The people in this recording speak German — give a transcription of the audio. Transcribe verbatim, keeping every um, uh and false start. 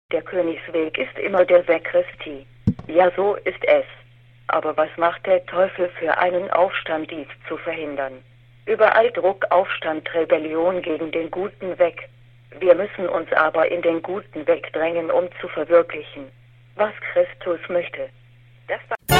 Der Königsweg ist immer der Weg Christi. Ja, so ist es. Aber was macht der Teufel für einen Aufstand, dies zu verhindern? Überall Druck, Aufstand, Rebellion gegen den guten Weg. Wir müssen uns aber in den guten Weg drängen, um zu verwirklichen, was Christus möchte. Das war